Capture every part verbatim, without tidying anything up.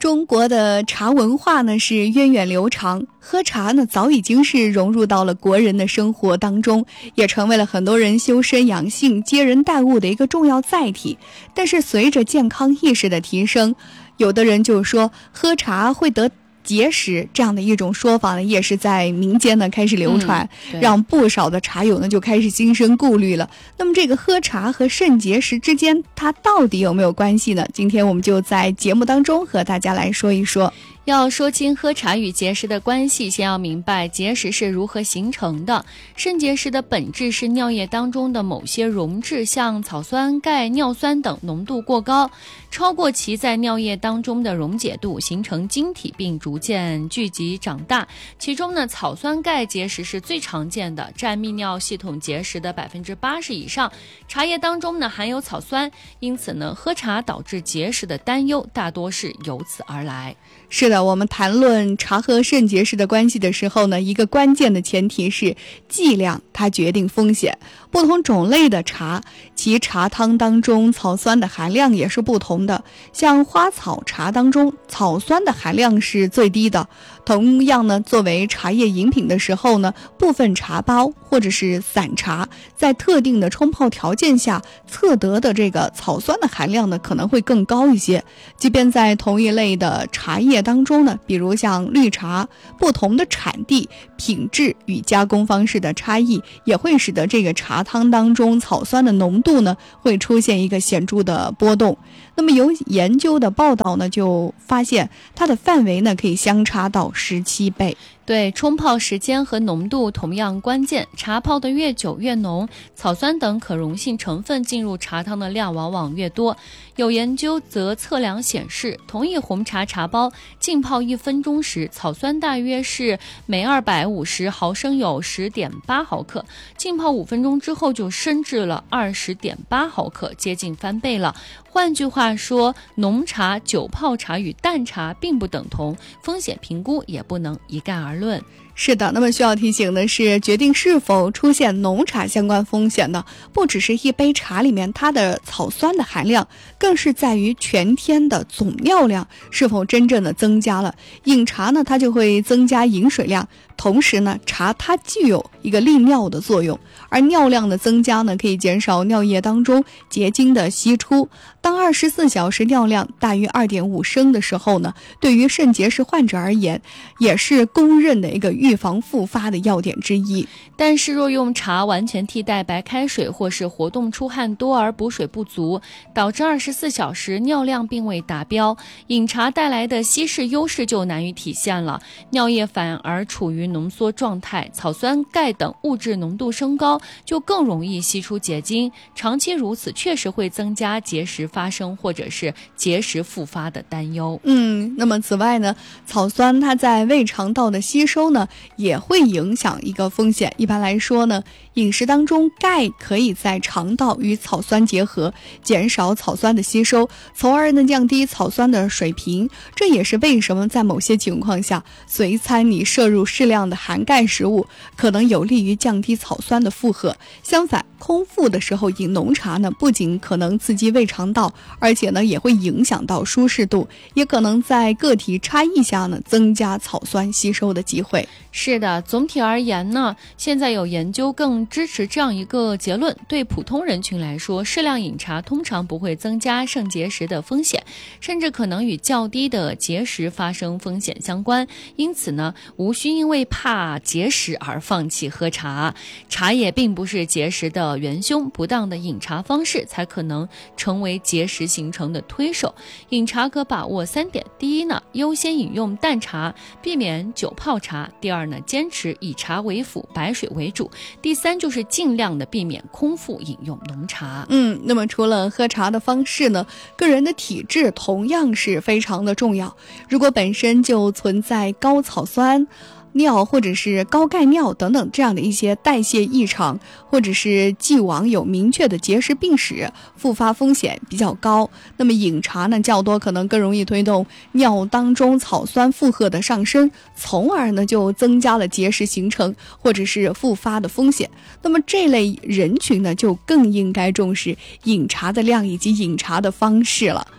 中国的茶文化呢是源远流长，喝茶呢早已经是融入到了国人的生活当中，也成为了很多人修身养性、接人待物的一个重要载体。但是随着健康意识的提升，有的人就说喝茶会得结石，这样的一种说法呢，也是在民间呢开始流传， 嗯、 让不少的茶友呢就开始心生顾虑了。那么这个喝茶和肾结石之间，它到底有没有关系呢？今天我们就在节目当中和大家来说一说。 要说清喝茶与结石的关系，先要明白结石是如何形成的。肾结石的本质是尿液当中的某些溶质，像草酸、钙、尿酸等浓度过高，超过其在尿液当中的溶解度，形成晶体并逐渐聚集长大。其中呢，草酸钙结石是最常见的，占泌尿系统结石的百分之八十以上。茶叶当中呢含有草酸，因此呢，喝茶导致结石的担忧大多是由此而来。 是的，我们谈论茶和肾结石的关系的时候呢，一个关键的前提是剂量，它决定风险。不同种类的茶，其茶汤当中草酸的含量也是不同的。像花草茶当中，草酸的含量是最低的。同样呢，作为茶叶饮品的时候呢，部分茶包或者是散茶，在特定的冲泡条件下测得的这个草酸的含量呢，可能会更高一些。即便在同一类的茶叶当中呢，比如像绿茶，不同的产地、品质与加工方式的差异，也会使得这个茶汤当中草酸的浓度呢，会出现一个显著的波动。那么有研究的报道呢，就发现它的范围呢，可以相差到十七倍。 对，冲泡时间和浓度同样关键，茶泡得越久越浓，草酸等可溶性成分进入茶汤的量往往越多。有研究则测量显示，同一红茶茶包浸泡一分钟时，草酸大约是每二百五十毫升有 十点八毫克，浸泡五分钟之后就升至了 二十点八毫克，接近翻倍了。换句话说，浓茶、久泡茶与淡茶并不等同，风险评估也不能一概而论。 是的，那么需要提醒的是，决定是否出现浓茶相关风险的，不只是一杯茶里面它的草酸的含量，更是在于全天的总尿量是否真正的增加了。饮茶呢，它就会增加饮水量，同时呢，茶它具有一个利尿的作用，而尿量的增加呢，可以减少尿液当中结晶的析出。当二十四小时尿量大于 二点五升的时候呢，对于肾结石患者而言，也是公认的一个预防复发的要点之一。 但是若用茶完全替代白开水，或是活动出汗多而补水不足，导致二十四小时尿量并未达标，饮茶带来的稀释优势就难于体现了，尿液反而处于浓缩状态，草酸、钙等物质浓度升高，就更容易析出结晶。长期如此，确实会增加结石发生或者是结石复发的担忧。 嗯，那么此外呢，草酸它在胃肠道的吸收呢，也会影响一个风险。一般来说呢，饮食当中钙可以在肠道与草酸结合，减少草酸的吸收，从而呢降低草酸的水平。这也是为什么在某些情况下，随餐你摄入适量的含钙食物，可能有利于降低草酸的负荷。相反，空腹的时候饮浓茶呢，不仅可能刺激胃肠道，而且呢也会影响到舒适度，也可能在个体差异下呢增加草酸吸收的机会。 是的，总体而言呢，现在有研究更支持这样一个结论：对普通人群来说，适量饮茶通常不会增加肾结石的风险，甚至可能与较低的结石发生风险相关。因此呢，无需因为怕结石而放弃喝茶。茶叶并不是结石的元凶，不当的饮茶方式才可能成为结石形成的推手。饮茶可把握三点：第一呢，优先饮用淡茶，避免久泡茶；第二呢，坚持以茶为辅，白水为主；第三就是尽量的避免空腹饮用浓茶。 嗯，那么除了喝茶的方式呢，个人的体质同样是非常的重要。如果本身就存在高草酸尿或者是高钙尿等等这样的一些代谢异常，或者是既往有明确的结石病史，复发风险比较高，那么饮茶呢较多可能更容易推动尿当中草酸负荷的上升，从而呢就增加了结石形成或者是复发的风险。那么这类人群呢就更应该重视饮茶的量以及饮茶的方式了。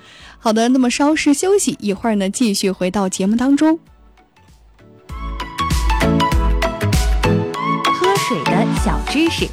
好的，那么稍事休息，一会儿呢继续回到节目当中。 喝水的小知识。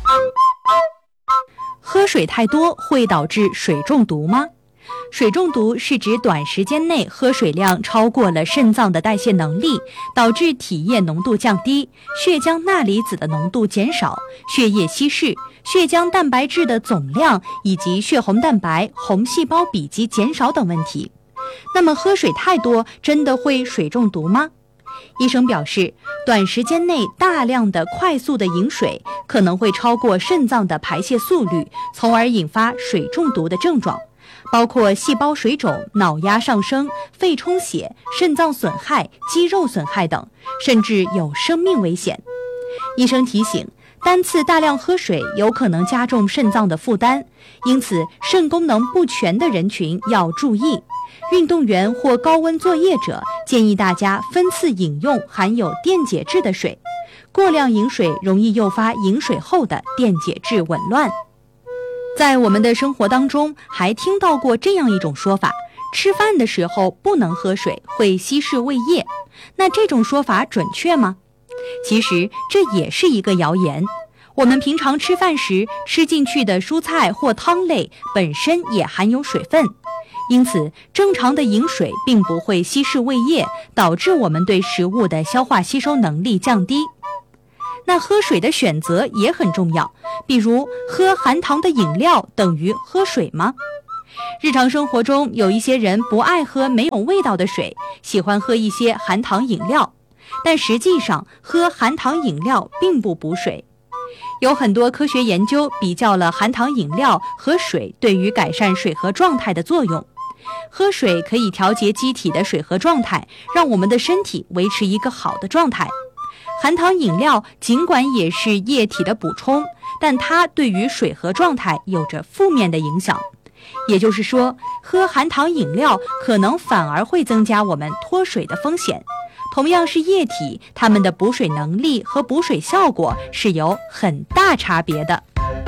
喝水太多会导致水中毒吗？水中毒是指短时间内喝水量超过了肾脏的代谢能力，导致体液浓度降低，血浆钠离子的浓度减少，血液稀释，血浆蛋白质的总量以及血红蛋白、红细胞比例减少等问题。那么喝水太多真的会水中毒吗？医生表示，短时间内大量的快速的饮水可能会超过肾脏的排泄速率，从而引发水中毒的症状，包括细胞水肿、脑压上升、肺充血、肾脏损害、肌肉损害等，甚至有生命危险。医生提醒，单次大量喝水有可能加重肾脏的负担，因此肾功能不全的人群要注意。运动员或高温作业者建议大家分次饮用含有电解质的水，过量饮水容易诱发饮水后的电解质紊乱。在我们的生活当中，还听到过这样一种说法，吃饭的时候不能喝水，会稀释胃液。那这种说法准确吗？其实这也是一个谣言。我们平常吃饭时吃进去的蔬菜或汤类本身也含有水分，因此正常的饮水并不会稀释胃液，导致我们对食物的消化吸收能力降低。那喝水的选择也很重要，比如喝含糖的饮料等于喝水吗？日常生活中有一些人不爱喝没有味道的水，喜欢喝一些含糖饮料，但实际上喝含糖饮料并不补水。有很多科学研究比较了含糖饮料和水对于改善水合状态的作用。喝水可以调节机体的水合状态，让我们的身体维持一个好的状态。含糖饮料尽管也是液体的补充，但它对于水合状态有着负面的影响。也就是说，喝含糖饮料可能反而会增加我们脱水的风险。同样是液体，它们的补水能力和补水效果是有很大差别的。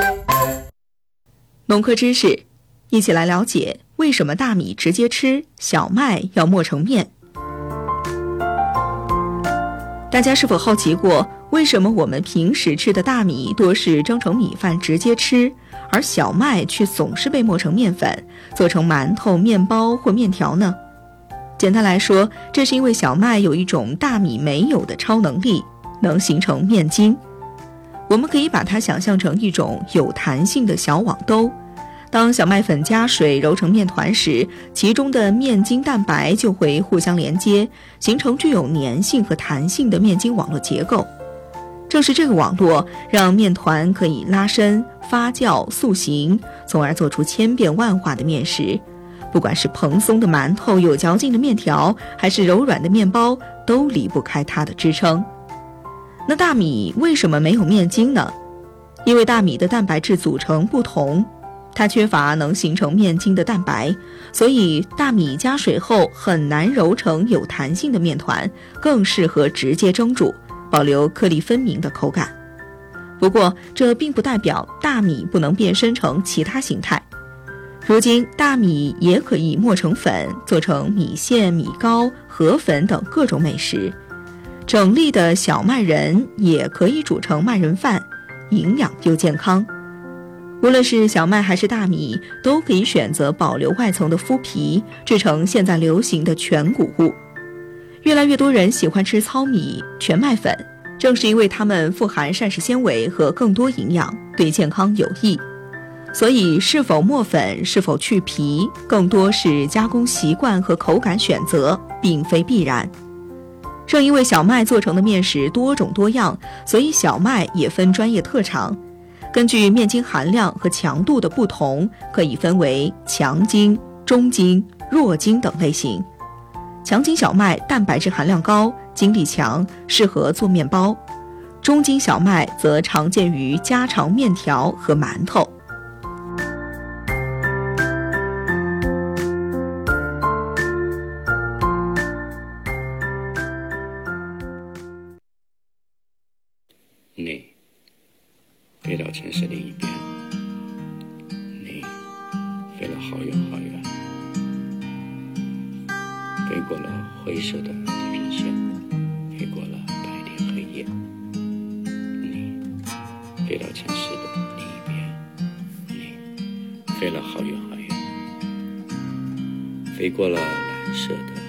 农科知识，一起来了解为什么大米直接吃，小麦要磨成面。大家是否好奇过，为什么我们平时吃的大米多是蒸成米饭直接吃，而小麦却总是被磨成面粉，做成馒头、面包或面条呢？简单来说，这是因为小麦有一种大米没有的超能力，能形成面筋。我们可以把它想象成一种有弹性的小网兜。当小麦粉加水揉成面团时，其中的面筋蛋白就会互相连接，形成具有粘性和弹性的面筋网络结构。正是这个网络让面团可以拉伸、发酵、塑形，从而做出千变万化的面食。不管是蓬松的馒头、有嚼劲的面条，还是柔软的面包，都离不开它的支撑。那大米为什么没有面筋呢？因为大米的蛋白质组成不同，它缺乏能形成面筋的蛋白，所以大米加水后很难揉成有弹性的面团，更适合直接蒸煮，保留颗粒分明的口感。不过这并不代表大米不能变身成其他形态。如今大米也可以磨成粉，做成米线、米糕、河粉等各种美食。整粒的小麦仁也可以煮成麦仁饭，营养又健康。无论是小麦还是大米，都可以选择保留外层的麸皮，制成现在流行的全谷物。越来越多人喜欢吃糙米、全麦粉，正是因为它们富含膳食纤维和更多营养，对健康有益。所以是否磨粉、是否去皮，更多是加工习惯和口感选择，并非必然。正因为小麦做成的面食多种多样，所以小麦也分专业特长。根据面筋含量和强度的不同，可以分为强筋、中筋、弱筋等类型。强筋小麦蛋白质含量高，筋力强，适合做面包；中筋小麦则常见于家常面条和馒头。 你飞到城市另一边，你飞了好远好远， 飞过了灰色的地平线，飞过了白天黑夜。你飞到城市的另一边，你飞了好远好远，飞过了蓝色的